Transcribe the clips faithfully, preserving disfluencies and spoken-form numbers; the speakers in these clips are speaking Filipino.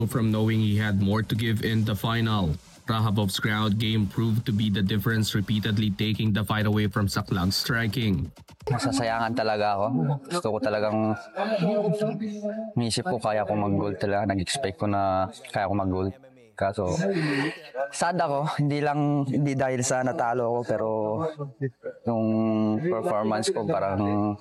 from knowing he had more to give in the final. Rahabov's ground game proved to be the difference, repeatedly taking the fight away from Saklag's striking. Nasasayangan talaga ako. Gusto ko talagang nisip ko kaya ko mag-goal talaga. Nag-expect ko na kaya ko mag-goal. Kaso sad ako, hindi lang hindi dahil sa natalo ako, pero yung performance ko parang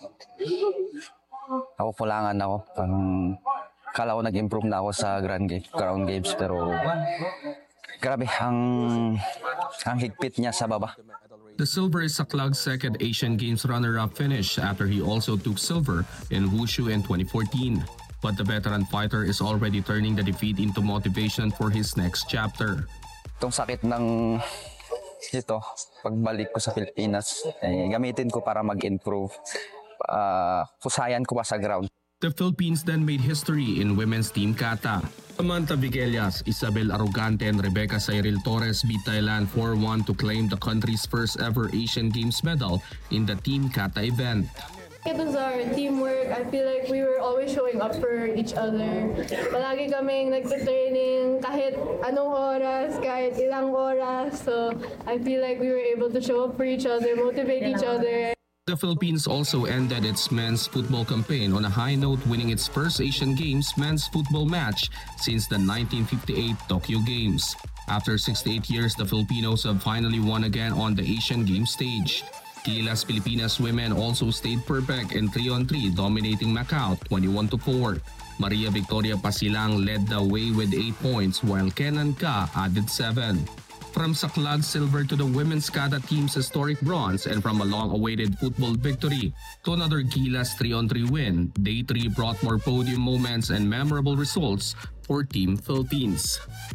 ako kulangan ako. Parang kala ko nag-improve na ako sa ground game, ground games, pero grabe, ang, ang higpit niya sa baba. The silver is Saklag's second Asian Games runner-up finish after he also took silver in Wushu in twenty fourteen. But the veteran fighter is already turning the defeat into motivation for his next chapter. Itong sakit ng ito, pagbalik ko sa Pilipinas, eh, gamitin ko para mag-improve. Uh, kusayan ko pa sa ground. The Philippines then made history in women's team kata. Samantha Viguelias, Isabel Arrogante and Rebecca Cyril Torres beat Thailand four one to claim the country's first ever Asian Games medal in the team kata event. It was our teamwork. I feel like we were always showing up for each other. Palagi kaming nagte-training kahit anong oras, kahit ilang oras. So I feel like we were able to show up for each other, motivate each other. The Philippines also ended its men's football campaign on a high note, winning its first Asian Games men's football match since the nineteen fifty-eight Tokyo Games. After sixty-eight years, the Filipinos have finally won again on the Asian Games stage. Gilas Pilipinas women also stayed perfect in three on three, dominating Macau twenty-one to four. Maria Victoria Pasilang led the way with eight points, while Kenan Ka added seven. From Saklag's silver to the women's kata team's historic bronze, and from a long-awaited football victory to another Gilas three on three win, Day three brought more podium moments and memorable results for Team Philippines.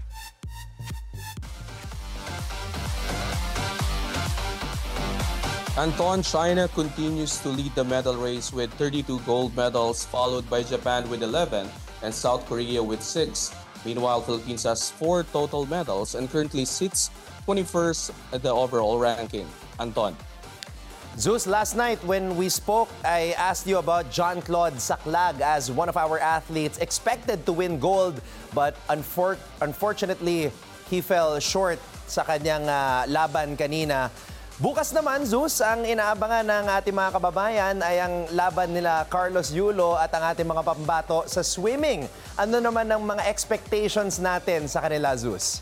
Anton, China continues to lead the medal race with thirty-two gold medals, followed by Japan with eleven and South Korea with six. Meanwhile, Philippines has four total medals and currently sits twenty-first at the overall ranking. Anton. Zeus, last night when we spoke, I asked you about Jean-Claude Saclag as one of our athletes expected to win gold, but unfor- unfortunately, he fell short sa kanyang uh, laban kanina. Bukas naman, Zeus, ang inaabangan ng ating mga kababayan ay ang laban nila Carlos Yulo at ang ating mga pambato sa swimming. Ano naman ang mga expectations natin sa kanila, Zeus?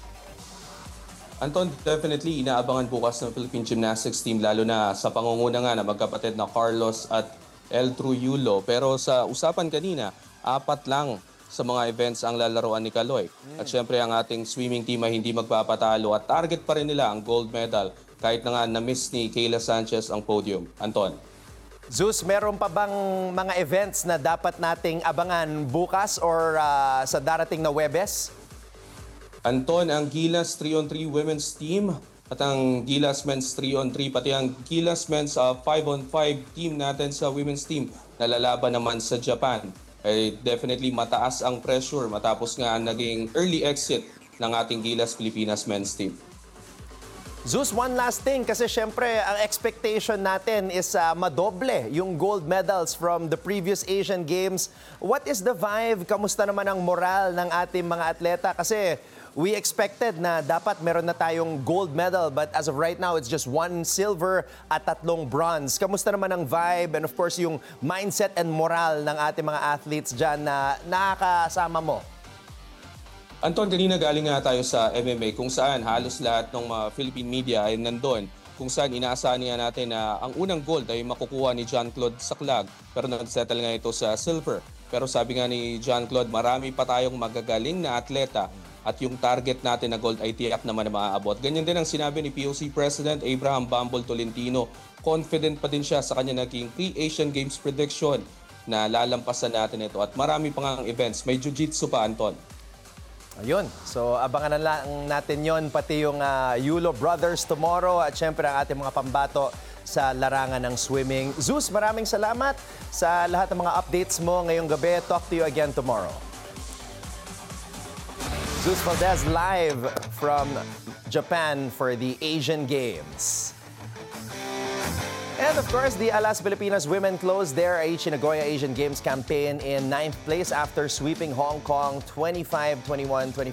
Anton, definitely inaabangan bukas ng Philippine Gymnastics team, lalo na sa pangunguna nga na magkapatid na Carlos at Eltru Yulo. Pero sa usapan kanina, apat lang sa mga events ang lalaroan ni Kaloy. At syempre ang ating swimming team ay hindi magpapatalo at target pa rin nila ang gold medal kahit na nga na-miss ni Kayla Sanchez ang podium. Anton. Zeus, meron pa bang mga events na dapat nating abangan bukas or uh, sa darating na Webes? Anton, ang Gilas three on three women's team at ang Gilas men's three on three, pati ang Gilas men's uh, five on five team natin sa women's team na lalaban naman sa Japan. Ay definitely mataas ang pressure matapos nga naging early exit ng ating Gilas Pilipinas men's team. Zeus, one last thing, kasi syempre ang expectation natin is uh, madoble yung gold medals from the previous Asian Games. What is the vibe? Kamusta naman ang moral ng ating mga atleta? Kasi we expected na dapat meron na tayong gold medal, but as of right now, it's just one silver at tatlong bronze. Kamusta naman ang vibe and of course yung mindset and moral ng ating mga athletes dyan na nakakasama mo? Anton, kanina galing nga tayo sa M M A kung saan halos lahat ng mga Philippine media ay nandun. Kung saan inaasahan niya natin na ang unang gold ay makukuha ni Jean-Claude Saclag. Pero nag-settle nga ito sa silver. Pero sabi nga ni Jean-Claude, marami pa tayong magagaling na atleta at yung target natin na gold ay tiyak naman na maaabot. Ganyan din ang sinabi ni P O C President Abraham Bambol Tolentino. Confident pa din siya sa kanya naging pre-Asian Games prediction na lalampasan natin ito. At marami pa nga events. May jiu-jitsu pa, Anton. Ayun. So, abangan na lang natin yon pati yung uh, Yulo Brothers tomorrow at syempre ang ating mga pambato sa larangan ng swimming. Zeus, maraming salamat sa lahat ng mga updates mo ngayong gabi. Talk to you again tomorrow. Zeus Valdez live from Japan for the Asian Games. And of course, the Alas Pilipinas women closed their Aichi Nagoya Asian Games campaign in ninth place after sweeping Hong Kong twenty-five twenty-one,